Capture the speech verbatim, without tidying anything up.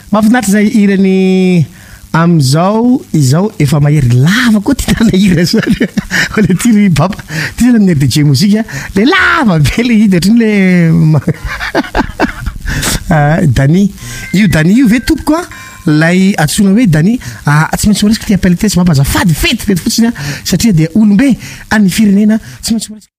mafinaritra zay irany amizao izao efa mahery lava koa ty tana hira zany le tiry baba ty zany amin'ny R D J mozika le lava be le hira ohatriny le Dany io Dany io ve tompoko a lay atsona hoe Dany tsy maintsy resaka ty appel test mapazafady fety fety fotsiny satria dia olombe any firenena tsy maintsy